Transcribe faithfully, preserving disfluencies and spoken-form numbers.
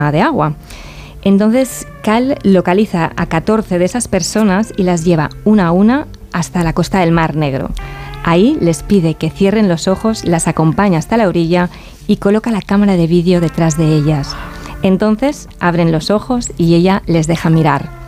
de agua. Entonces Cal localiza a catorce de esas personas y las lleva una a una hasta la costa del Mar Negro. Ahí les pide que cierren los ojos, las acompaña hasta la orilla y coloca la cámara de vídeo detrás de ellas. Entonces abren los ojos y ella les deja mirar.